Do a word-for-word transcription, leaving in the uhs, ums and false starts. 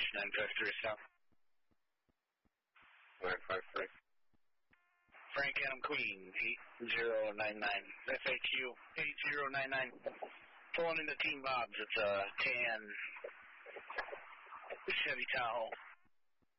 nine five three South. nine five three. Frank Adam Queen, eight zero nine nine. F A Q, eight zero nine nine. Pulling into Team Bob's. It's a tan Chevy Tahoe.